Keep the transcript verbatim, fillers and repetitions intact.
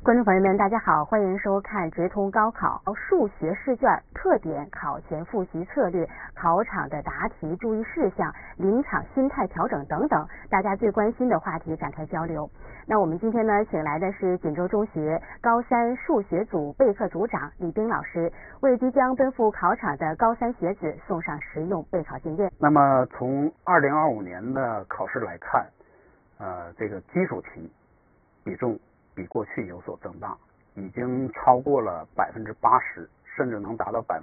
观众朋友们，大家好，欢迎收看直通高考数学试卷特点、考前复习策略、考场的答题注意事项、临场心态调整等等，大家最关心的话题展开交流。那我们今天呢，请来的是锦州中学高三数学组备课组长李冰老师，为即将奔赴考场的高三学子送上实用备考经验。 那么从二零二五年的考试来看，呃，这个基础题比重比过去有所增大，已经超过了百分之八十，甚至能达到百。